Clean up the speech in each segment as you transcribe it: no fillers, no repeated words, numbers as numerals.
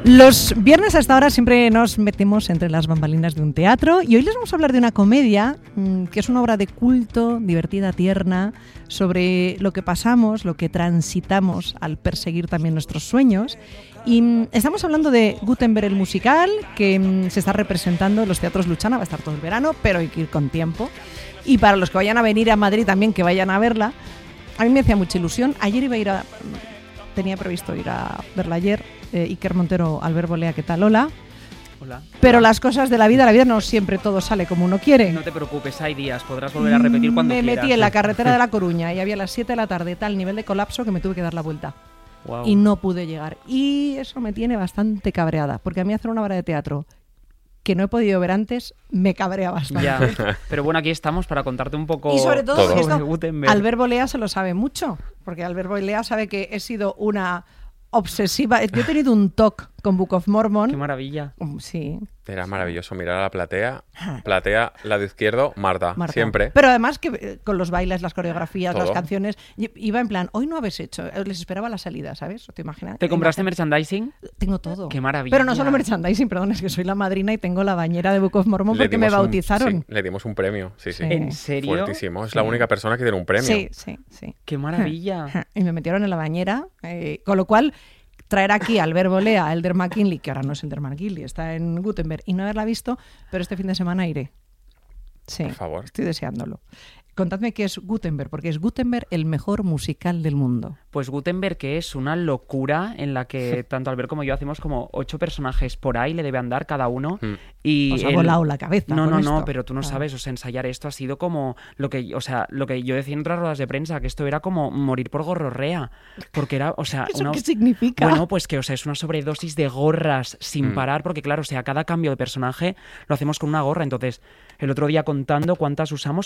Los viernes a esta hora siempre nos metemos entre las bambalinas de un teatro y hoy les vamos a hablar de una comedia que es una obra de culto, divertida, tierna, sobre lo que pasamos, lo que transitamos al perseguir también nuestros sueños. Y estamos hablando de Gutenberg el musical, que se está representando en los teatros Luchana, va a estar todo el verano, pero hay que ir con tiempo. Y para los que vayan a venir a Madrid también, que vayan a verla, a mí me hacía mucha ilusión. Ayer tenía previsto ir a verla ayer. Iker Montero, Albert Bolea, ¿qué tal? Hola. Hola. Pero las cosas de la vida no siempre todo sale como uno quiere. No te preocupes, hay días, podrás volver a repetir cuando quieras. Me metí en la carretera de La Coruña y había las 7 de la tarde tal nivel de colapso que me tuve que dar la vuelta. Wow. Y no pude llegar. Y eso me tiene bastante cabreada, porque a mí hacer una obra de teatro que no he podido ver antes me cabrea bastante. Ya, pero bueno, aquí estamos para contarte un poco. Y sobre todo porque esto, Gutenberg. Albert Bolea se lo sabe mucho, porque Albert Bolea sabe que he sido una obsesiva. Yo he tenido un TOC con Book of Mormon. Qué maravilla. Sí. Era maravilloso mirar a la platea. Platea, lado izquierdo, Marta. Siempre. Pero además que con los bailes, las coreografías, todo. Las canciones, iba en plan, hoy no habéis hecho, les esperaba la salida, ¿sabes? ¿Te imaginas? ¿Te compraste merchandising? Tengo todo. Qué maravilla. Pero no solo merchandising, perdón, es que soy la madrina y tengo la bañera de Book of Mormon porque me bautizaron. Sí, le dimos un premio, sí. ¿En serio? Fuertísimo. Es la única persona que tiene un premio. Sí. Qué maravilla. Y me metieron en la bañera, con lo cual traer aquí a Albert Bolea, a Elder McKinley, que ahora no es Elder McKinley, está en Gutenberg, y no haberla visto, pero este fin de semana iré. Sí, por favor. Estoy deseándolo. Contadme qué es Gutenberg, porque es Gutenberg el mejor musical del mundo. Pues Gutenberg, que es una locura en la que tanto Albert como yo hacemos como 8 personajes por ahí, le debe andar cada uno. Y os ha volado la cabeza. No, pero tú no sabes, o sea, ensayar esto ha sido como lo que yo decía en otras ruedas de prensa, que esto era como morir por gorrorrea, porque era, o sea, ¿Eso qué significa? Bueno, pues que, o sea, es una sobredosis de gorras sin parar, porque claro, o sea, cada cambio de personaje lo hacemos con una gorra, entonces, el otro día contando cuántas usamos,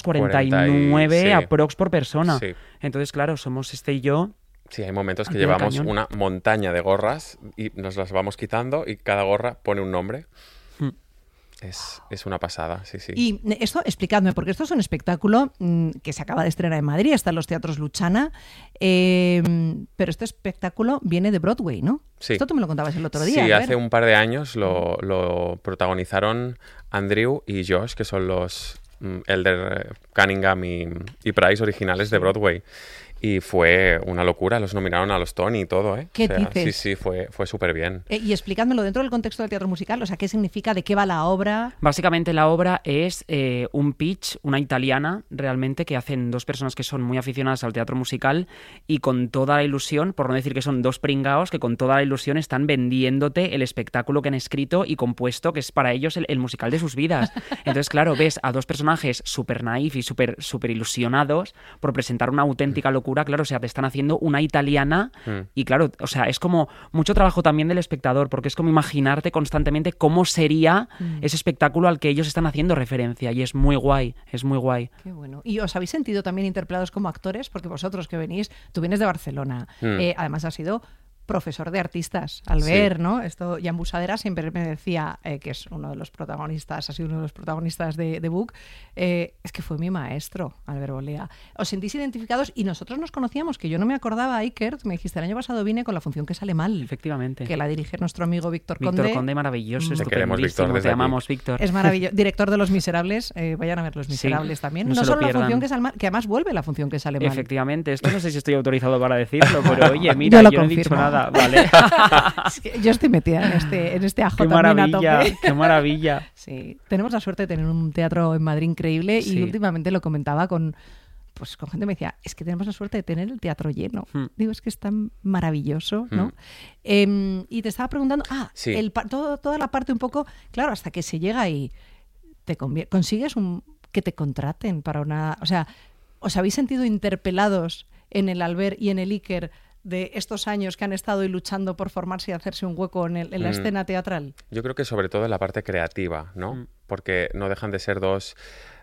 49 aprox por persona. Sí. Entonces, claro, somos este y yo. Sí, hay momentos que llevamos una montaña de gorras y nos las vamos quitando y cada gorra pone un nombre. Es una pasada, sí. Y esto, explicadme, porque esto es un espectáculo que se acaba de estrenar en Madrid, está en los teatros Luchana, pero este espectáculo viene de Broadway, ¿no? Sí. Esto tú me lo contabas el otro día. Sí, hace un par de años lo protagonizaron Andrew y Josh, que son los Elder Cunningham y Price originales de Broadway. Y fue una locura, los nominaron a los Tony y todo, ¿eh? ¿Qué dices? Sí, fue súper bien. Y explicádmelo dentro del contexto del teatro musical, o sea, ¿qué significa? ¿De qué va la obra? Básicamente la obra es un pitch, una italiana realmente, que hacen 2 personas que son muy aficionadas al teatro musical y con toda la ilusión, por no decir que son 2 pringaos, que con toda la ilusión están vendiéndote el espectáculo que han escrito y compuesto, que es para ellos el musical de sus vidas. Entonces, claro, ves a 2 personajes súper naif y súper ilusionados por presentar una auténtica locura. Claro, o sea, te están haciendo una italiana y claro, o sea, es como mucho trabajo también del espectador, porque es como imaginarte constantemente cómo sería ese espectáculo al que ellos están haciendo referencia y es muy guay. Qué bueno. ¿Y os habéis sentido también interpelados como actores? Porque vosotros que venís, tú vienes de Barcelona, además has sido profesor de artistas, Albert, ¿no? Esto, Jan Busadera siempre me decía, que es uno de los protagonistas, ha sido uno de los protagonistas de Book, es que fue mi maestro, Albert Bolea. ¿Os sentís identificados? Y nosotros nos conocíamos, que yo no me acordaba, Iker, me dijiste, el año pasado vine con La función que sale mal. Efectivamente. Que la dirige nuestro amigo Víctor Conde. Víctor Conde, maravilloso, te queremos, Víctor, te amamos, Víctor. Es maravilloso. Director de Los Miserables, vayan a ver Los Miserables también. No solo La función que sale mal, que además vuelve La función que sale mal. Efectivamente, esto no sé si estoy autorizado para decirlo, pero oye, mira, yo no he dicho nada, ¿vale? Es que yo estoy metida en este ajo qué también maravilla, a tope. Qué maravilla. Sí, tenemos la suerte de tener un teatro en Madrid increíble y últimamente lo comentaba con gente que me decía, es que tenemos la suerte de tener el teatro lleno. Digo, es que es tan maravilloso, ¿no? Y te estaba preguntando, toda la parte un poco, claro, hasta que se llega y consigues que te contraten para una... O sea, ¿os habéis sentido interpelados en el Albert y en el Iker de estos años que han estado ahí luchando por formarse y hacerse un hueco en la escena teatral? Yo creo que sobre todo en la parte creativa, ¿no? Porque no dejan de ser dos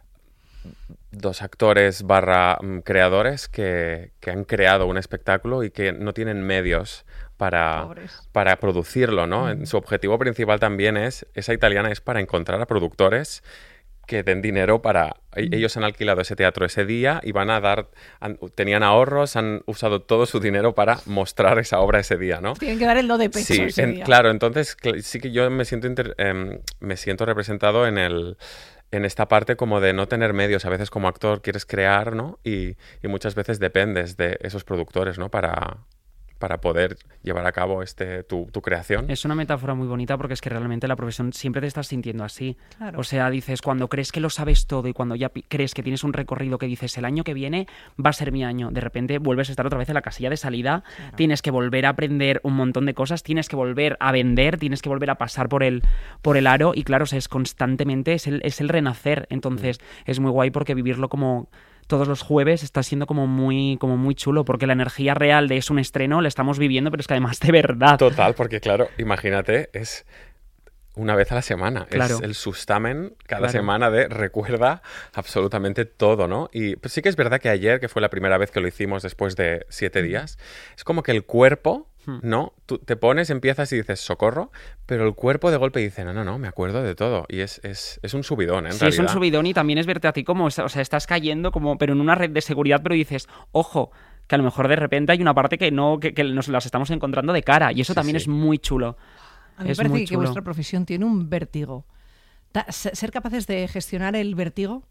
actores / creadores que han creado un espectáculo y que no tienen medios para producirlo, ¿no? Su objetivo principal también esa italiana es para encontrar a productores que den dinero para... Ellos han alquilado ese teatro ese día y van a dar... tenían ahorros, han usado todo su dinero para mostrar esa obra ese día, ¿no? Tienen que dar el do de pecho ese día. Claro, entonces sí que yo me siento representado en esta parte como de no tener medios. A veces como actor quieres crear, ¿no? Y muchas veces dependes de esos productores, ¿no? Para poder llevar a cabo tu creación. Es una metáfora muy bonita porque es que realmente la profesión siempre te estás sintiendo así. Claro. O sea, dices, cuando crees que lo sabes todo y cuando ya crees que tienes un recorrido que dices, el año que viene va a ser mi año, de repente vuelves a estar otra vez en la casilla de salida, claro. Tienes que volver a aprender un montón de cosas, tienes que volver a vender, tienes que volver a pasar por el aro y claro, o sea, es constantemente, es el renacer. Entonces es muy guay porque vivirlo como... todos los jueves está siendo como muy chulo, porque la energía real de es un estreno la estamos viviendo, pero es que además de verdad. Total, porque claro, imagínate, es una vez a la semana. Claro. Es el sustamen cada semana de recuerda absolutamente todo, ¿no? Y pues sí que es verdad que ayer, que fue la primera vez que lo hicimos después de 7 días, es como que el cuerpo... ¿no? Tú te pones, empiezas y dices socorro, pero el cuerpo de golpe dice no, me acuerdo de todo. Y es un subidón, en realidad. Sí, es un subidón y también es verte a ti como, o sea, estás cayendo como, pero en una red de seguridad, pero dices, ojo, que a lo mejor de repente hay una parte que nos las estamos encontrando de cara y eso también es muy chulo. A mí me parece que vuestra profesión tiene un vértigo. Ser capaces de gestionar el vértigo...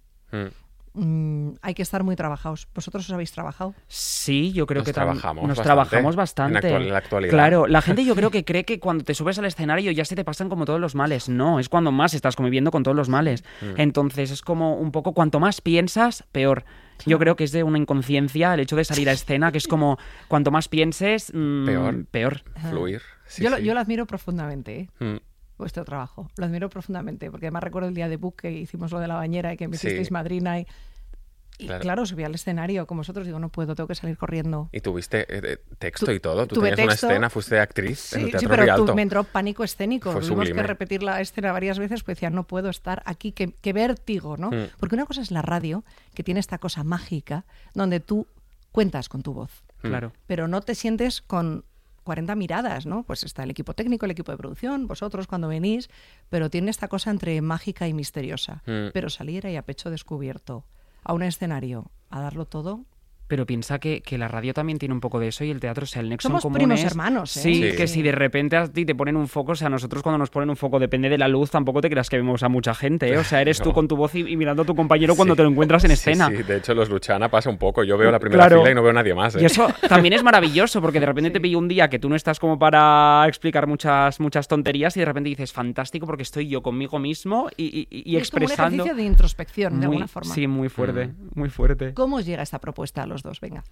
hay que estar muy trabajados. ¿Vosotros os habéis trabajado? Sí, yo creo que trabajamos bastante. En la actualidad. Claro, la gente yo creo que cree que cuando te subes al escenario ya se te pasan como todos los males. No, es cuando más estás conviviendo con todos los males. Entonces es como un poco, cuanto más piensas, peor. Claro. Yo creo que es de una inconsciencia el hecho de salir a escena, que es como, cuanto más pienses, peor. Fluir. Sí, yo lo admiro profundamente, vuestro trabajo. Lo admiro profundamente, porque además recuerdo el día de Book que hicimos lo de la bañera y que me hicisteis madrina y claro, subí al escenario con vosotros, digo, no puedo, tengo que salir corriendo. Y tuviste texto y todo, tú tenías una escena, fuiste actriz en el Teatro pero Rialto. Me entró pánico escénico, Fue tuvimos sublime. que repetir la escena varias veces, pues decía, no puedo estar aquí, qué vértigo, ¿no? Porque una cosa es la radio, que tiene esta cosa mágica, donde tú cuentas con tu voz, claro, pero no te sientes con 40 miradas, ¿no? Pues está el equipo técnico, el equipo de producción, vosotros cuando venís, pero tiene esta cosa entre mágica y misteriosa. Pero salir ahí a pecho descubierto a un escenario a darlo todo. Pero piensa que la radio también tiene un poco de eso y el teatro, o sea, el nexo Somos común primos es... hermanos, ¿eh? Sí, que si de repente a ti te ponen un foco, o sea, nosotros cuando nos ponen un foco depende de la luz, tampoco te creas que vemos a mucha gente, ¿eh? O sea, eres tú con tu voz y mirando a tu compañero cuando te lo encuentras en escena. Sí, de hecho los Luchana pasa un poco, yo veo la primera fila y no veo a nadie más, ¿eh? Y eso también es maravilloso, porque de repente te pillo un día que tú no estás como para explicar muchas tonterías y de repente dices, fantástico, porque estoy yo conmigo mismo y expresando... Es como un ejercicio de introspección, de alguna forma. Sí, muy fuerte, muy fuerte. ¿Cómo os llega esta propuesta a los dos? Venga.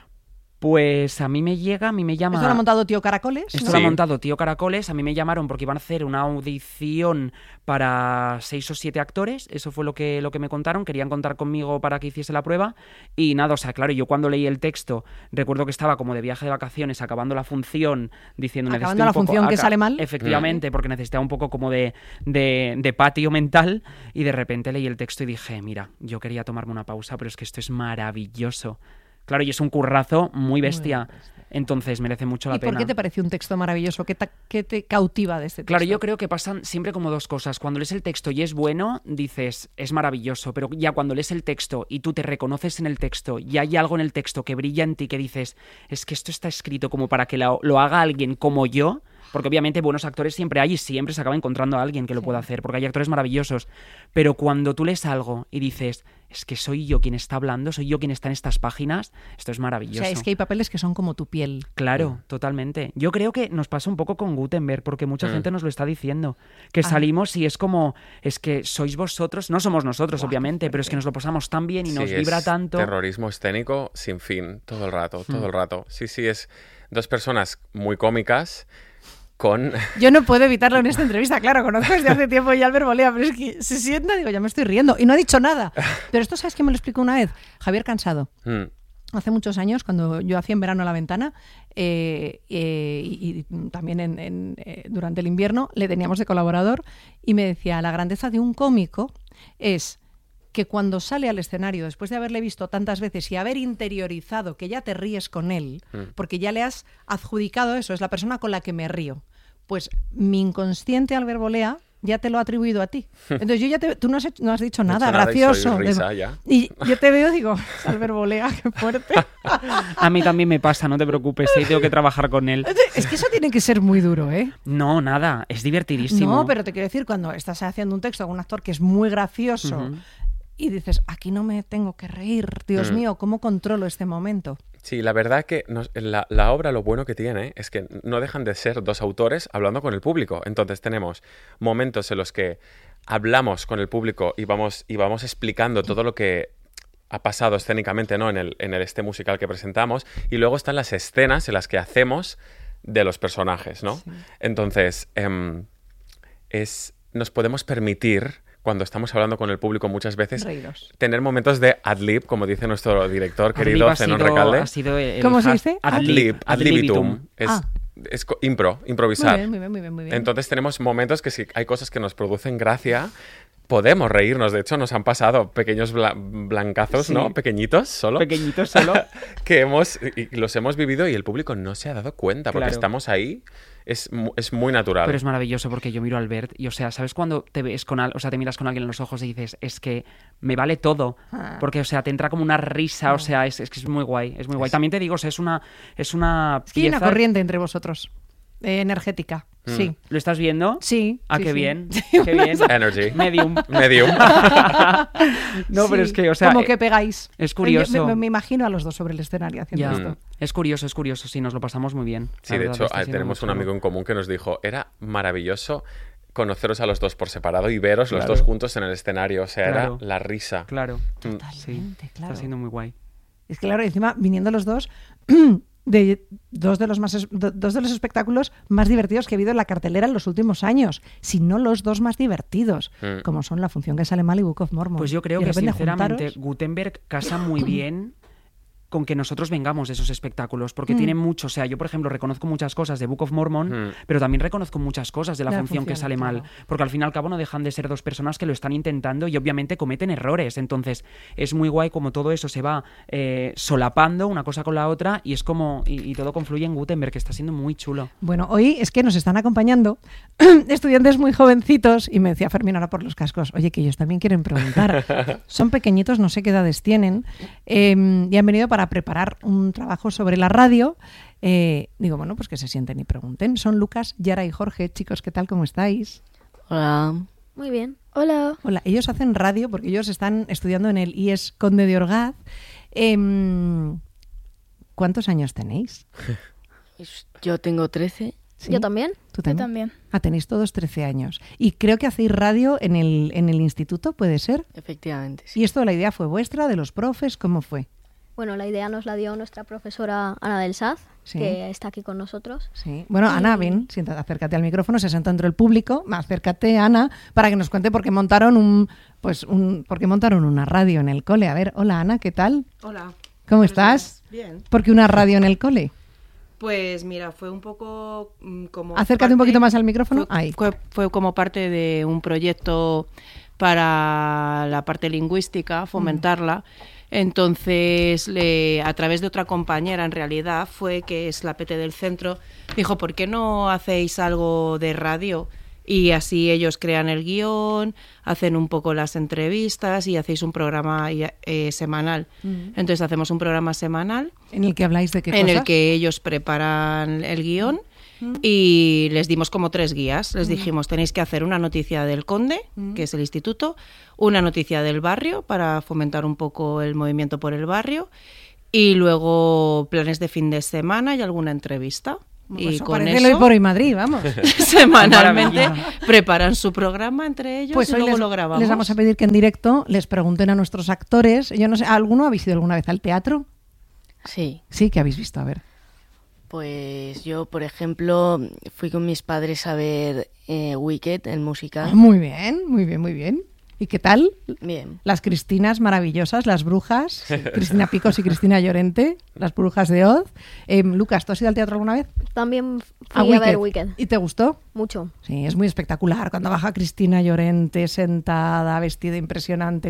Pues a mí me llama... ¿Esto lo ha montado Tío Caracoles? Esto lo ha montado Tío Caracoles. A mí me llamaron porque iban a hacer una audición para 6 o 7 actores. Eso fue lo que me contaron. Querían contar conmigo para que hiciese la prueba. Y nada, o sea, claro, yo cuando leí el texto, recuerdo que estaba como de viaje de vacaciones, acabando la función, diciendo... ¿Acabando la función que sale mal? Efectivamente, porque necesitaba un poco como de patio mental. Y de repente leí el texto y dije, mira, yo quería tomarme una pausa, pero es que esto es maravilloso. Claro, y es un currazo muy bestia. Entonces merece mucho la pena. ¿Y por qué te pareció un texto maravilloso? ¿Qué te cautiva de este texto? Claro, yo creo que pasan siempre como dos cosas. Cuando lees el texto y es bueno, dices, es maravilloso. Pero ya cuando lees el texto y tú te reconoces en el texto y hay algo en el texto que brilla en ti que dices, es que esto está escrito como para que lo haga alguien como yo. Porque obviamente buenos actores siempre hay y siempre se acaba encontrando a alguien que lo pueda hacer, porque hay actores maravillosos. Pero cuando tú lees algo y dices, es que soy yo quien está hablando, soy yo quien está en estas páginas, esto es maravilloso. O sea, es que hay papeles que son como tu piel. Claro, totalmente. Yo creo que nos pasa un poco con Gutenberg, porque mucha gente nos lo está diciendo. Que salimos y es como, es que sois vosotros, no somos nosotros, obviamente, pero es que nos lo pasamos tan bien y nos vibra tanto. Terrorismo escénico sin fin, todo el rato, todo el rato. Sí, es dos personas muy cómicas. Yo no puedo evitarlo en esta entrevista, claro, conozco desde hace tiempo ya Albert Bolea, pero es que se sienta, digo, ya me estoy riendo, y no ha dicho nada. Pero esto, ¿sabes quién me lo explicó una vez? Javier Cansado. Hace muchos años, cuando yo hacía En verano a la ventana, y también durante el invierno, le teníamos de colaborador, y me decía, la grandeza de un cómico es que cuando sale al escenario, después de haberle visto tantas veces y haber interiorizado que ya te ríes con él, porque ya le has adjudicado eso, es la persona con la que me río, pues mi inconsciente Albert Bolea ya te lo ha atribuido a ti. Entonces tú no has dicho nada nada gracioso. Y soy risa, ya. Y yo te veo y digo, Salver Bolea, qué fuerte. A mí también me pasa, no te preocupes, tengo que trabajar con él. Es que eso tiene que ser muy duro, ¿eh? No, nada, es divertidísimo. No, pero te quiero decir, cuando estás haciendo un texto con un actor que es muy gracioso y dices, aquí no me tengo que reír, Dios mío, ¿cómo controlo este momento? Sí, la verdad que la obra lo bueno que tiene es que no dejan de ser dos autores hablando con el público. Entonces tenemos momentos en los que hablamos con el público y vamos explicando todo lo que ha pasado escénicamente, ¿no? en el musical que presentamos, y luego están las escenas en las que hacemos de los personajes, ¿no? Sí. Entonces, nos podemos permitir, cuando estamos hablando con el público muchas veces, tener momentos de ad-lib, como dice nuestro director querido Zenón Recalde. ¿Cómo se dice? Ad-libitum. Es improvisar. Muy bien. Entonces tenemos momentos que si hay cosas que nos producen gracia, podemos reírnos. De hecho, nos han pasado pequeños blancazos, ¿no? Pequeñitos solo. Que los hemos vivido y el público no se ha dado cuenta, porque estamos ahí. Es muy natural. Pero es maravilloso porque yo miro a Albert y, o sea, ¿sabes cuando te ves te miras con alguien en los ojos y dices, es que me vale todo? Porque, o sea, te entra como una risa, o sea, es que es muy guay, es muy guay. También te digo, o sea, es una pieza... hay una corriente entre vosotros, energética. Sí. ¿Lo estás viendo? Sí. Qué sí. bien. Sí. Qué bien. Energy. Medium. No, pero es que, o sea... Como que pegáis. Es curioso. Me imagino a los dos sobre el escenario haciendo esto. Es curioso, sí, nos lo pasamos muy bien. Sí, de hecho, tenemos un amigo en común que nos dijo, era maravilloso conoceros a los dos por separado y veros los dos juntos en el escenario. O sea, era la risa. Claro. Totalmente, claro. Está siendo muy guay. Es que, claro, encima, viniendo los dos... de dos de los espectáculos más divertidos que he habido en la cartelera en los últimos años, si no los dos más divertidos, como son La función que sale mal y Book of Mormon. Pues yo creo que sinceramente Gutenberg casa muy bien con que nosotros vengamos de esos espectáculos, porque tiene mucho, o sea, yo por ejemplo reconozco muchas cosas de Book of Mormon, pero también reconozco muchas cosas de la función que sale mal, porque al fin y al cabo no dejan de ser dos personas que lo están intentando y obviamente cometen errores, entonces es muy guay como todo eso se va solapando una cosa con la otra y es como, y todo confluye en Gutenberg, que está siendo muy chulo. Bueno, hoy es que nos están acompañando estudiantes muy jovencitos y me decía Fermín ahora por los cascos, oye, que ellos también quieren preguntar, son pequeñitos, no sé qué edades tienen, y han venido para preparar un trabajo sobre la radio. Digo, bueno, pues que se sienten y pregunten. Son Lucas, Yara y Jorge. Chicos, ¿qué tal? ¿Cómo estáis? Hola. Muy bien. Hola. Hola. Ellos hacen radio porque ellos están estudiando en el IES Conde de Orgaz. ¿Cuántos años tenéis? Yo tengo 13. ¿Sí? ¿Yo también? ¿Tú también? Yo también. Tenéis todos 13 años. Y creo que hacéis radio en el instituto, ¿puede ser? Efectivamente, sí. ¿Y esto, la idea fue vuestra, de los profes? ¿Cómo fue? Bueno, la idea nos la dio nuestra profesora Ana del Saz, que está aquí con nosotros. Sí. Bueno, Ana, ven, siéntate, acércate al micrófono, se sentó entre el público, acércate, Ana, para que nos cuente por qué montaron una radio en el cole. A ver, hola Ana, ¿qué tal? Hola. ¿Cómo estás? Bien. ¿Por qué una radio en el cole? Pues mira, fue un poco como... Acércate un poquito más al micrófono. Ahí. Fue como parte de un proyecto para la parte lingüística, fomentarla. Entonces, a través de otra compañera, en realidad, fue que es la PT del centro, dijo, ¿por qué no hacéis algo de radio? Y así ellos crean el guión, hacen un poco las entrevistas y hacéis un programa semanal. Entonces hacemos un programa semanal. ¿En el que habláis de qué cosas? En el que ellos preparan el guión y les dimos como 3 guías. Les dijimos, tenéis que hacer una noticia del Conde, que es el instituto, una noticia del barrio para fomentar un poco el movimiento por el barrio y luego planes de fin de semana y alguna entrevista. Pues y con eso Hoy por Hoy Madrid, vamos. Semanalmente preparan su programa entre ellos pues y luego lo grabamos. Les vamos a pedir que en directo les pregunten a nuestros actores. Yo no sé, ¿alguno habéis ido alguna vez al teatro? Sí. Sí, ¿qué habéis visto? A ver. Pues yo, por ejemplo, fui con mis padres a ver Wicked, el musical. Muy bien, muy bien, muy bien. ¿Y qué tal? Bien. Las Cristinas maravillosas, las brujas, Cristina Picos y Cristina Llorente, las brujas de Oz. Lucas, ¿tú has ido al teatro alguna vez? También fui a ver Wicked. ¿Y te gustó? Mucho. Sí, es muy espectacular. Cuando baja Cristina Llorente sentada, vestida impresionante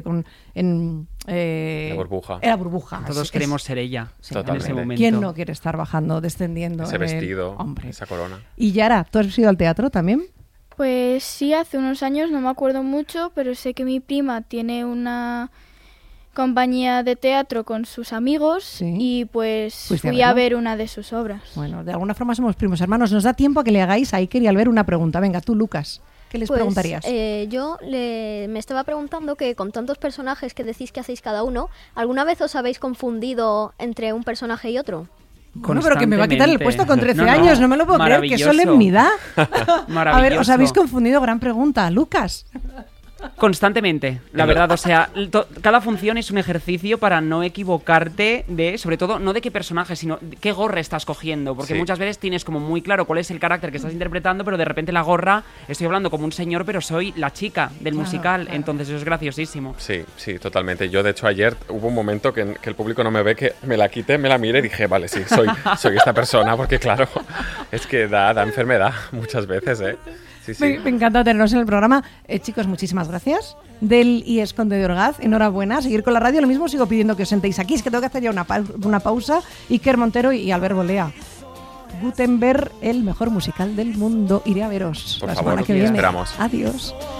la burbuja. La burbuja. Todos queremos ser ella en ese momento. ¿Quién no quiere estar bajando, descendiendo? Ese vestido, hombre. esa corona. Y Yara, ¿tú has ido al teatro también? Pues sí, hace unos años, no me acuerdo mucho, pero sé que mi prima tiene una compañía de teatro con sus amigos y pues fui a ver una de sus obras. Bueno, de alguna forma somos primos hermanos. Nos da tiempo a que le hagáis a Iker y Albert una pregunta. Venga, tú, Lucas, ¿qué les preguntarías? Yo me estaba preguntando que con tantos personajes que decís que hacéis cada uno, ¿alguna vez os habéis confundido entre un personaje y otro? Bueno, pero que me va a quitar el puesto con 13 años, no me lo puedo creer, qué solemnidad. A ver, os habéis confundido, gran pregunta. Lucas. Constantemente, la verdad, o sea, cada función es un ejercicio para no equivocarte de, sobre todo, no de qué personaje, sino de qué gorra estás cogiendo, porque muchas veces tienes como muy claro cuál es el carácter que estás interpretando, pero de repente la gorra, estoy hablando como un señor, pero soy la chica del musical, entonces eso es graciosísimo. Sí, totalmente. Yo, de hecho, ayer hubo un momento que el público no me ve, que me la quité, me la miré y dije, vale, sí, soy esta persona, porque claro, es que da enfermedad muchas veces, ¿eh? Sí. Me encanta tenernos en el programa. Chicos, muchísimas gracias. Del IES Conde de Orgaz, enhorabuena. Seguir con la radio. Lo mismo sigo pidiendo que os sentéis aquí. Es que tengo que hacer ya una pausa. Iker Montero y Albert Bolea. Gutenberg, el mejor musical del mundo. Iré a veros por la favor, semana que viene. Esperamos. Adiós.